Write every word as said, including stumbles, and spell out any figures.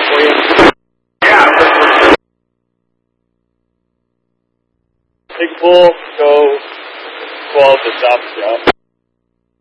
that for you? Yeah. Take a pull, go twelve to stop the drop.